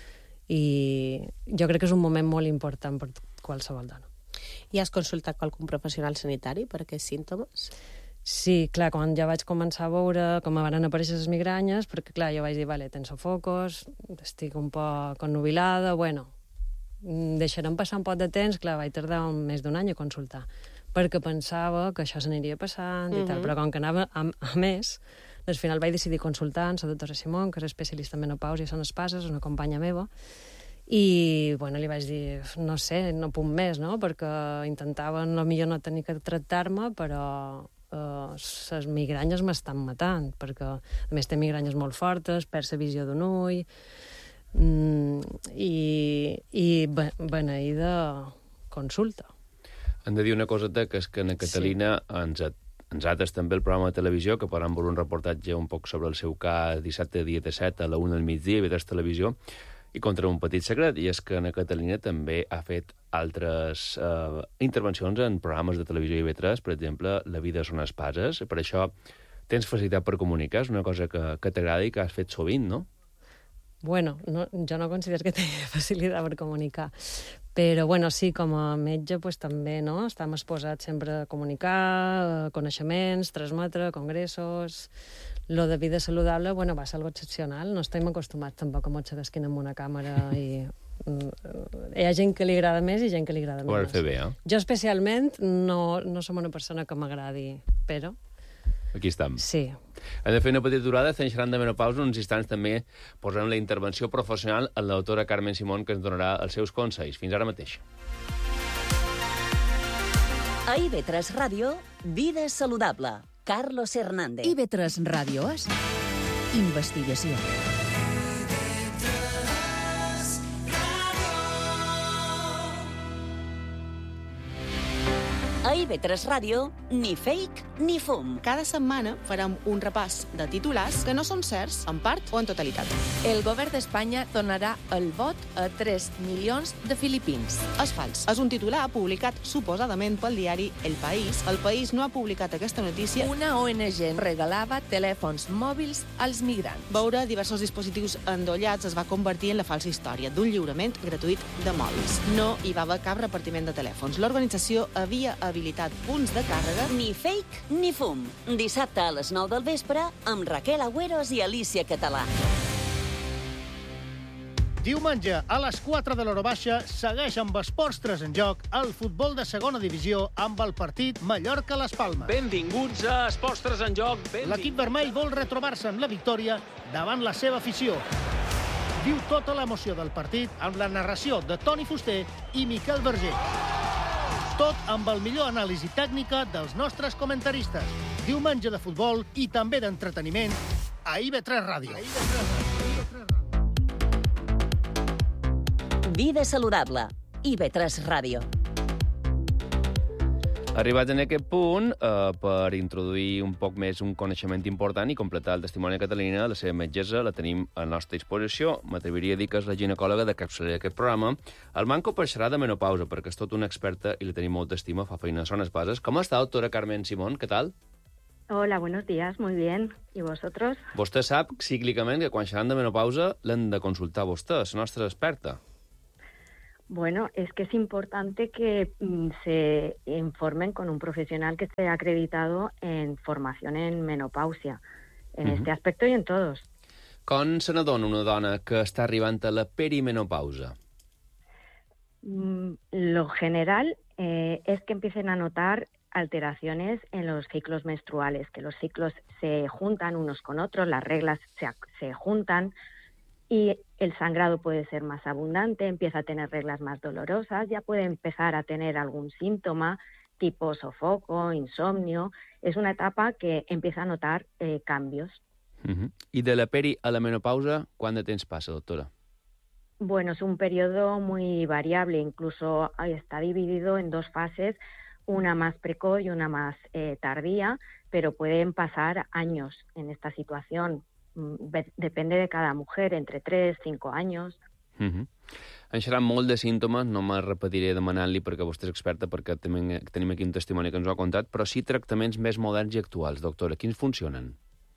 I jo crec que és un moment molt important per qualsevol dona. I has consultat qualcun professional sanitari per aquests símptomes? Sí, clar, quan ja vaig començar a veure com van aparèixer les migranyes, perquè clar, jo vaig dir, vale, tens sofocos, estic un poc ennubilada, bueno, deixarem passar un poc de temps, clar, vaig tardar un, més d'un any a consultar, perquè pensava que això s'aniria passant i mm-hmm. tal, però com que anava a, a més, al final vaig decidir consultar amb la doctora Simón, que és especialista en menopàusia, són espases, una companya meva, i bueno, li vaig dir, no sé, no puc més, no? Perquè intentava, potser no tenir que tractar-me, però eh, les migranyes m'estan matant, perquè a més té migranyes molt fortes, perd la visió d'un ull, mm, i, i beneïda consulta. Hem de dir una coseta, que és que na Catalina sí. ens Nosaltres també el programa de televisió, que podran veure un reportatge un poc sobre el seu cas dissabte, dia disset, a la una del migdia, i veure televisió, i contra un petit secret, i és que na Catalina també ha fet altres eh, intervencions en programes de televisió i V tres, per exemple, La vida són espases. Per això tens facilitat per comunicar, és una cosa que, que t'agrada i que has fet sovint, no? Bueno, no, jo no considero que tingui facilitat per comunicar, però bueno, sí, com a metge pues, també no? Estem exposats sempre a comunicar, coneixements, transmetre, congressos... Lo de vida saludable, bueno, va ser algo excepcional. No estem acostumats tampoc a motxar d'esquina amb una càmera i... Hi ha gent que li agrada més i gent que li agrada menys. Ho has fer bé, eh? Jo especialment no, no som una persona que m'agradi, però... Aquí estem. Sí. Hem de fer una petita aturada, estem xerrant de menopausa, uns instants també posarem la intervenció professional en la doctora Carmen Simón, que ens donarà els seus consells. Fins ara mateix. A I V tres Ràdio, Vida Saludable. Carlos Hernández. I V tres Ràdio és investigació. A I V tres Ràdio, ni fake ni fum. Cada setmana farem un repàs de titulars que no són certs, en part o en totalitat. El govern d'Espanya donarà el vot a tres milions de filipins. És fals. És un titular publicat suposadament pel diari El País. El País no ha publicat aquesta notícia. Una O N G regalava telèfons mòbils als migrants. Veure diversos dispositius endollats es va convertir en la falsa història d'un lliurament gratuït de mòbils. No hi va haver cap repartiment de telèfons. L'organització havia habilitat punts de càrrega. Ni fake ni fum. Dissabte a les nou del vespre amb Raquel Agüeros i Alicia Català. Diumenge a les quatre de l'hora baixa segueix amb Esports tres en joc el futbol de segona divisió amb el partit Mallorca-Las Palmes. Benvinguts a Esports tres en joc. Benvinguts. L'equip vermell vol retrobar-se amb la victòria davant la seva afició. Viu tota l'emoció del partit amb la narració de Toni Fuster i Miquel Verger. Tot amb el millor anàlisi tècnica dels nostres comentaristes. Diumenge de futbol i també d'entreteniment a I V tres Ràdio. Vida saludable. I V tres Ràdio. Arribat en aquest punt, eh, per introduir un poc més un coneixement important i completar el testimoni de Catalina, la seva metgessa la tenim a la nostra disposició. M'atreviria a dir que és la ginecòloga de capçalera d'aquest programa. El manco per xerrar de menopausa, perquè és tot una experta i la tenim molta estima, fa feina a les bases. Com està, doctora Carmen Simón? Què tal? Hola, buenos días, muy bien. ¿Y vosotros? Vostè sap cíclicament que quan xerram de menopausa l'hem de consultar a vostè, la nostra experta. Bueno, es que es importante que mm, se informen con un profesional que esté acreditado en formación en menopausia, en Uh-huh. este aspecto y en todos. Com se n'adona una dona que està arribant a la perimenopausa? Mm, lo general eh, es que empiecen a notar alteraciones en los ciclos menstruales, que los ciclos se juntan unos con otros, las reglas se, ac- se juntan, y el sangrado puede ser más abundante, empieza a tener reglas más dolorosas, ya puede empezar a tener algún síntoma tipo sofoco, insomnio. Es una etapa que empieza a notar eh, cambios. Uh-huh. I de la peri a la menopausa, quant de temps passa, doctora? Bueno, es un periodo muy variable, incluso eh, está dividido en dos fases, una más precoz y una más eh, tardía, pero pueden pasar años en esta situación. Depende de cada mujer, entre tres, cinco años. Uh-huh. En xerram molt de símptomes, no me repetiré demanant-li perquè vostè és experta, perquè tenim, tenim aquí un testimoni que ens ho ha contat, però sí tractaments més moderns i actuals, doctora. Quins funcionen?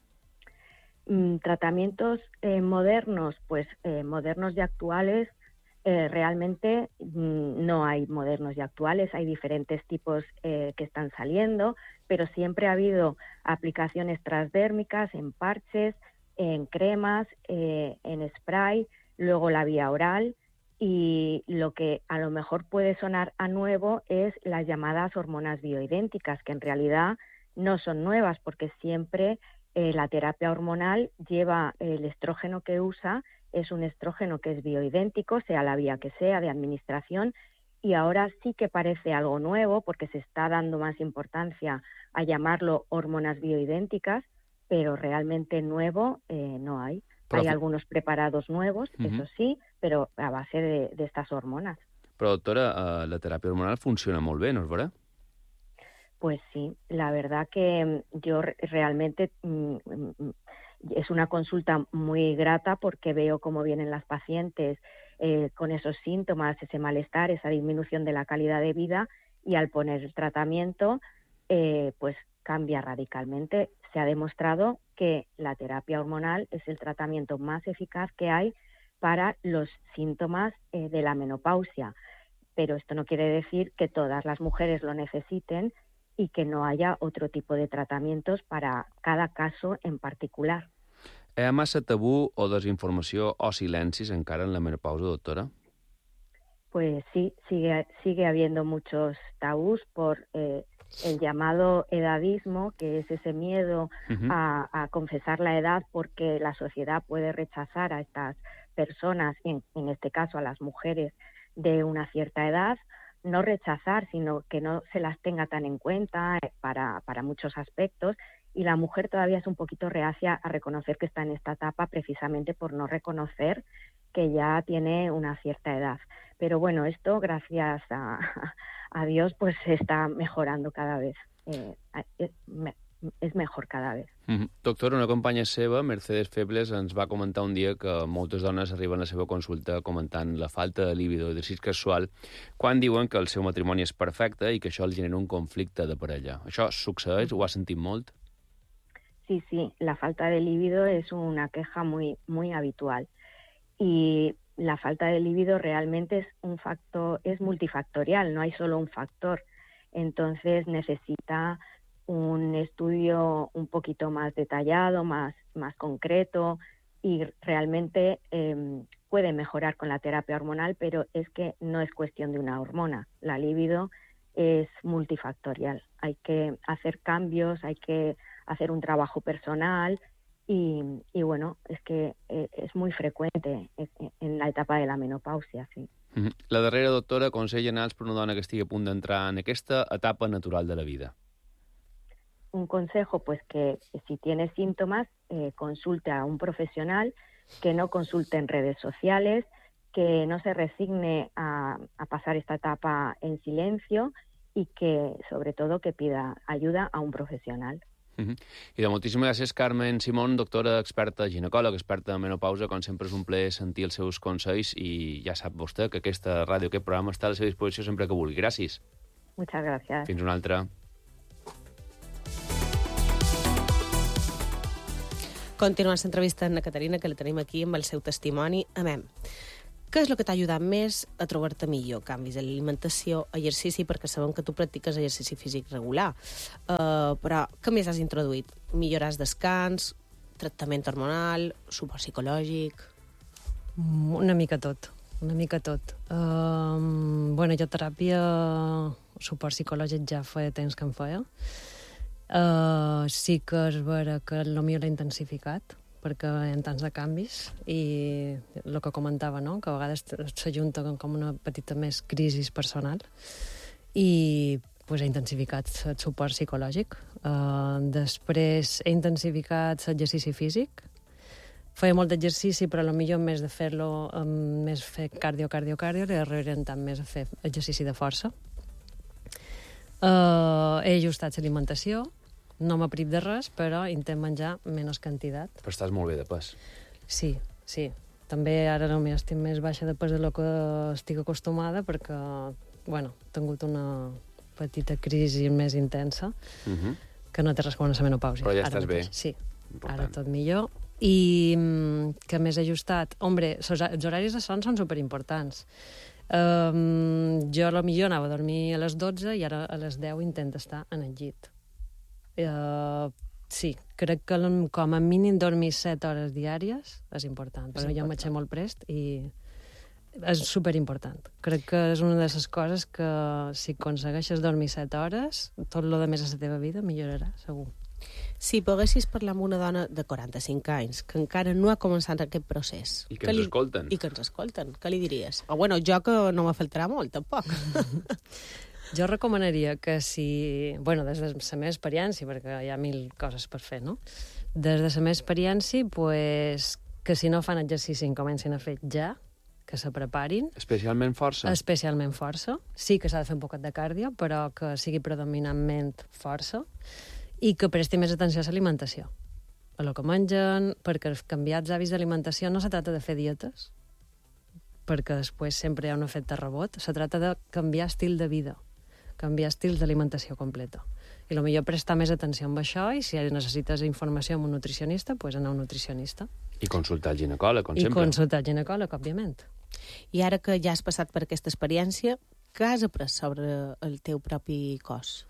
Mm, tratamientos eh, modernos, pues eh, modernos y actuales, eh, realmente mm, no hay modernos y actuales, hay diferentes tipos eh, que están saliendo, pero siempre ha habido aplicaciones transdérmicas, en parches, en cremas, eh, en spray, luego la vía oral, y lo que a lo mejor puede sonar a nuevo es las llamadas hormonas bioidénticas, que en realidad no son nuevas, porque siempre eh, la terapia hormonal lleva el estrógeno que usa, es un estrógeno que es bioidéntico, sea la vía que sea, de administración, y ahora sí que parece algo nuevo, porque se está dando más importancia a llamarlo hormonas bioidénticas, pero realmente nuevo eh, no hay. Però... Hay algunos preparados nuevos, Uh-huh. eso sí, pero a base de, de estas hormonas. Però, doctora, eh, la teràpia hormonal funciona molt bé, no és vera? Pues sí, la verdad que yo realmente mm, mm, es una consulta muy grata porque veo cómo vienen las pacientes eh, con esos síntomas, ese malestar, esa disminución de la calidad de vida, y al poner el tratamiento, eh, pues cambia radicalmente. Se ha demostrado que la terapia hormonal es el tratamiento más eficaz que hay para los síntomas eh, de la menopausia. Pero esto no quiere decir que todas las mujeres lo necesiten y que no haya otro tipo de tratamientos para cada caso en particular. Hi ha massa tabú o desinformació o silencis encara en la menopausa, doctora? Pues sí, sigue, sigue habiendo muchos tabús por eh, el llamado edadismo, que es ese miedo Ujú. a, a confesar la edad porque la sociedad puede rechazar a estas personas, en, en este caso a las mujeres de una cierta edad, no rechazar, sino que no se las tenga tan en cuenta para, para muchos aspectos, y la mujer todavía es un poquito reacia a reconocer que está en esta etapa precisamente por no reconocer que ya tiene una cierta edad. Pero bueno, esto, gracias a, a Dios, pues se está mejorando cada vez. Eh, es, és mejor cada vez. Mm-hmm. Doctora, una companya seva, Mercedes Febles, ens va comentar un dia que moltes dones arriben a la seva consulta comentant la falta de líbido, d'exercici sexual, quan diuen que el seu matrimoni és perfecte i que això els genera un conflicte de parella. Això succeeix? Ho ha sentit molt? Sí, sí, la falta de líbido es una queja muy, muy habitual. Y la falta de líbido realmente es un factor, es multifactorial, no hay solo un factor. Entonces necesita un estudio un poquito más detallado, más, más concreto, y realmente eh, puede mejorar con la terapia hormonal, pero es que no es cuestión de una hormona. La libido es multifactorial. Hay que hacer cambios, hay que hacer un trabajo personal y, y bueno, es que eh, es muy frecuente en la etapa de la menopausia, sí. Mm-hmm. La darrera, doctora, consell generals per una dona que estigui a punt d'entrar en aquesta etapa natural de la vida. un consejo, pues que si tiene síntomas, eh, consulte a un profesional, que no consulte en redes sociales, que no se resigne a, a pasar esta etapa en silencio y que, sobre todo, que pida ayuda a un profesional. Uh-huh. I de moltíssimes gràcies, Carmen Simón, doctora experta ginecòloga, experta en menopausa. Com sempre és un plaer sentir els seus consells i ja sap vostè que aquesta ràdio, aquest programa està a la seva disposició sempre que vulgui. Gràcies. Muchas gracias. Fins una altra. Continuant l'entrevista amb la Caterina, que la tenim aquí amb el seu testimoni. Amem, què és el que t'ha ajudat més a trobar-te millor? Canvis de l'alimentació, exercici, perquè sabem que tu practiques exercici físic regular. Uh, però què més has introduït? Millores descans, tractament hormonal, suport psicològic? Una mica tot, una mica tot. Uh, bueno, jo teràpia, suport psicològic ja feia temps que em feia. Uh, sí que és vera que el millor l'he intensificat, perquè hi ha tants de canvis i el que comentava, no? Que a vegades s'ajunta com una petita més crisi personal i pues, he intensificat el suport psicològic. Uh, després he intensificat l'exercici físic. Feia molt d'exercici, però potser més de fer-lo, um, més fer cardio, cardio, cardio, l'he reorientat més a fer exercici de força. Uh, he ajustat l'alimentació. No m'apriv de res, però intent menjar menys quantitat. Però estàs molt bé de pes. Sí, sí. També ara només estic més baixa de pes de lo que estic acostumada perquè, bueno, he tingut una petita crisi més intensa uh-huh. que no té res com la menopàusia. Però ja ara estàs mateix. bé. Sí, important. Ara tot millor. I que més he ajustat? Hombre, els horaris de son són superimportants. Um, jo a lo millor anava a dormir a les dotze i ara a les deu intento estar en el llit. Uh, sí, crec que com a mínim dormir set hores diàries és important, però jo m'aixec molt prest i és superimportant. Crec que és una de les coses que si aconsegueixes dormir set hores, tot el que més a la teva vida millorarà, segur. Si poguessis parlar amb una dona de quaranta-cinc anys que encara no ha començat aquest procés... I que ens li... escolten. I que ens escolten. Què li diries? O, bueno, jo que no me faltarà molt, tampoc. Jo recomanaria que si... Bueno, des de la meva experiència, perquè hi ha mil coses per fer, no? Des de la meva experiència, pues, que si no fan exercici en comencin a fer ja, que se preparin. Especialment força? Especialment força. Sí que s'ha de fer un poquet de cardio, però que sigui predominantment força i que presti més atenció a l'alimentació, a lo que mengen, perquè els canviats hàbits d'alimentació no se tracta de fer dietes, perquè després sempre hi ha un efecte rebot, se tracta de canviar estil de vida, canviar estils d'alimentació completa. I potser prestar més atenció amb això i si necessites informació amb un nutricionista, doncs anar a un nutricionista. I consultar el ginecòleg, com I sempre. I consultar el ginecòleg, òbviament. I ara que ja has passat per aquesta experiència, què has après sobre el teu propi cos?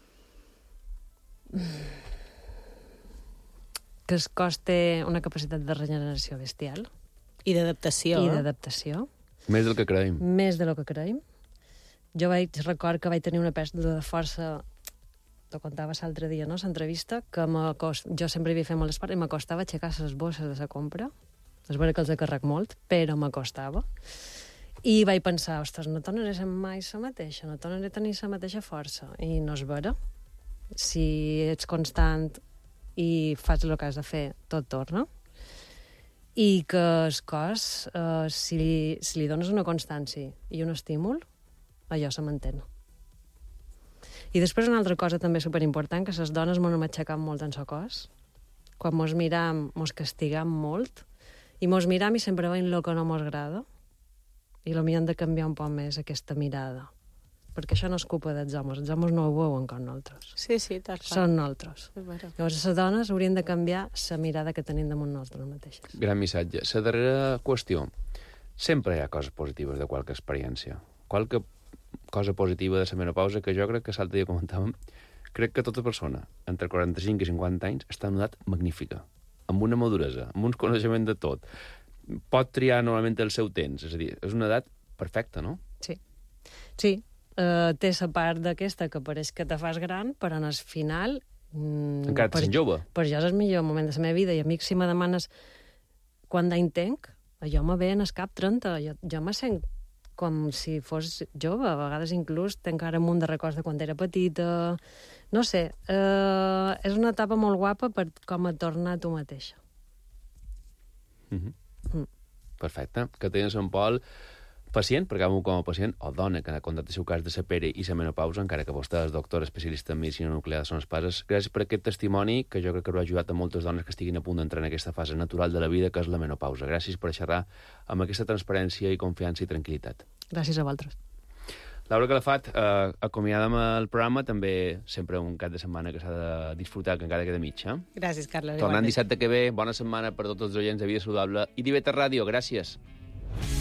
Que el cos té una capacitat de regeneració bestial. I d'adaptació. I d'adaptació. Més del que creiem. Més del que creiem. Jo vaig record que vaig tenir una pèrdua de força, t'ho contava l'altre dia, no?, l'entrevista, que jo sempre havia fet molt esport i m'acostava aixecar les bosses de la compra. És vera que els he carregat molt, però m'acostava. I vaig pensar, ostres, no tornaré a ser mai la mateixa, no tornaré a tenir la mateixa força. I no és vera. Si ets constant i fas el que has de fer, tot torna. I que el cos, eh, si, li, si li dones una constància i un estímul, allò se mantén. I després una altra cosa també superimportant, que les dones mos aixecam molt en el cos. Quan mos miram, mos castigam molt, i mos miram i sempre veiem el que no mos agrada, i potser hem de canviar un poc més aquesta mirada, perquè això no és culpa dels homes, els homes no ho veuen com nosaltres. Sí, sí, tal qual. Són nosaltres. Llavors les dones haurien de canviar la mirada que tenim damunt nosaltres mateixes. Gran missatge. La darrera qüestió. Sempre hi ha coses positives de qualque experiència. Qualque cosa positiva de la menopausa que jo crec que l'altre dia comentàvem, crec que tota persona entre quaranta-cinc i cinquanta anys està en una edat magnífica, amb una maduresa, amb un coneixement de tot. Pot triar normalment el seu temps, és a dir, és una edat perfecta, no? Sí. Sí. Uh, té la part d'aquesta que pareix que te fas gran, però en el final... Mm, encara t'és jove. Per jo és el millor moment de la meva vida, i a mi si me demanes quan d'any tenc, jo me ve en el cap trenta, jo, jo me sent com si fos jove. A vegades inclús té encara un munt de records de quan era petita. No sé, eh, és una etapa molt guapa per com a tornar a tu mateixa. Mm-hmm. Mm. Perfecte. Que tens en Pol pacient, perquè com a pacient, o dona, que ha contat el seu cas de la pere i la menopausa, encara que vostè és doctor especialista en medicina nuclear, són els pares. Gràcies per aquest testimoni, que jo crec que ha ajudat a moltes dones que estiguin a punt d'entrar en aquesta fase natural de la vida, que és la menopausa. Gràcies per xerrar amb aquesta transparència i confiança i tranquil·litat. Gràcies a vosaltres. Laura Calafat, eh, acomiada'm el programa, també sempre un cap de setmana que s'ha de disfrutar, que encara queda mig, eh? Gràcies, Carles. Tornant dissabte que ve, bona setmana per tots els oients de Vida Saludable i d'I V tres Ràdio. Gràcies.